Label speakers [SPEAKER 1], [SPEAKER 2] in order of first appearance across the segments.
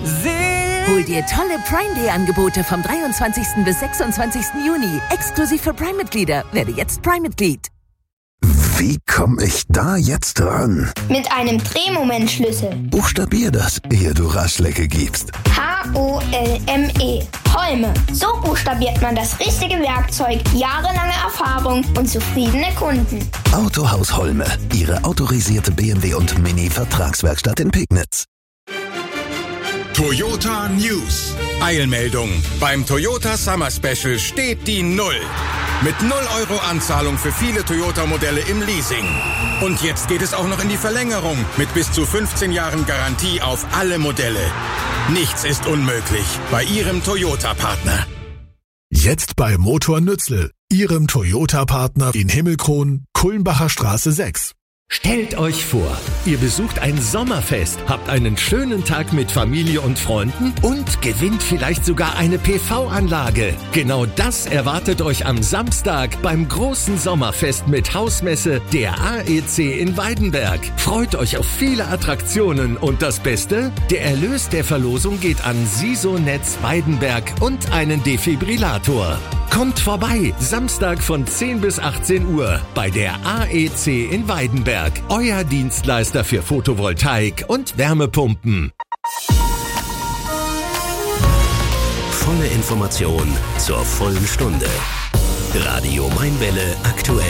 [SPEAKER 1] Hol dir tolle Prime Day Angebote vom 23. bis 26. Juni. Exklusiv für Prime-Mitglieder. Werde jetzt Prime-Mitglied.
[SPEAKER 2] Wie komme ich da jetzt ran?
[SPEAKER 3] Mit einem Drehmomentschlüssel.
[SPEAKER 2] Buchstabier das, ehe du Ratschläge gibst.
[SPEAKER 3] H-O-L-M-E. Holme. So buchstabiert man das richtige Werkzeug. Jahrelange Erfahrung und zufriedene Kunden.
[SPEAKER 2] Autohaus Holme. Ihre autorisierte BMW und Mini-Vertragswerkstatt in Pegnitz.
[SPEAKER 4] Toyota News. Eilmeldung. Beim Toyota Summer Special steht die 0. Mit 0 € Anzahlung für viele Toyota-Modelle im Leasing. Und jetzt geht es auch noch in die Verlängerung mit bis zu 15 Jahren Garantie auf alle Modelle. Nichts ist unmöglich bei Ihrem Toyota-Partner.
[SPEAKER 5] Jetzt bei Motor Nützel, Ihrem Toyota-Partner in Himmelkron, Kulmbacher Straße 6.
[SPEAKER 6] Stellt euch vor, ihr besucht ein Sommerfest, habt einen schönen Tag mit Familie und Freunden und gewinnt vielleicht sogar eine PV-Anlage. Genau das erwartet euch am Samstag beim großen Sommerfest mit Hausmesse der AEC in Weidenberg. Freut euch auf viele Attraktionen und das Beste? Der Erlös der Verlosung geht an SISO-Netz Weidenberg und einen Defibrillator. Kommt vorbei, Samstag von 10 bis 18 Uhr bei der AEC in Weidenberg. Euer Dienstleister für Photovoltaik und Wärmepumpen.
[SPEAKER 7] Volle Information zur vollen Stunde. Radio Mainwelle aktuell.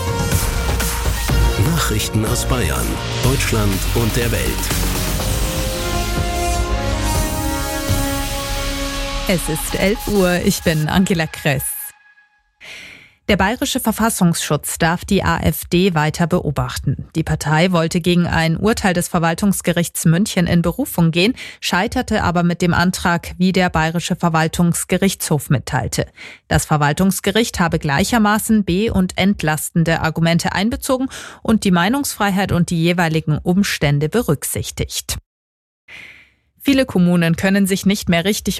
[SPEAKER 7] Nachrichten aus Bayern, Deutschland und der Welt.
[SPEAKER 8] Es ist 11 Uhr, ich bin Angela Kress. Der Bayerische Verfassungsschutz darf die AfD weiter beobachten. Die Partei wollte gegen ein Urteil des Verwaltungsgerichts München in Berufung gehen, scheiterte aber mit dem Antrag, wie der Bayerische Verwaltungsgerichtshof mitteilte. Das Verwaltungsgericht habe gleichermaßen be- und entlastende Argumente einbezogen und die Meinungsfreiheit und die jeweiligen Umstände berücksichtigt. Viele Kommunen können sich nicht mehr richtig